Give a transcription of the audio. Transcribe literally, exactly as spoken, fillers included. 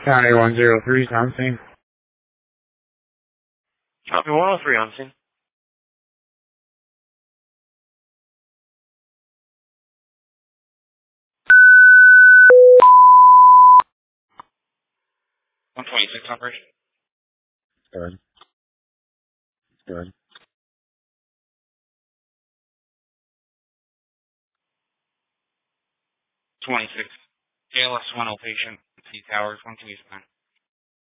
County one zero three, on scene. Copy one oh three on scene. one twenty-six operation. Good. Good. twenty-six. K L S one oh patient. C Towers, one two Eastbound.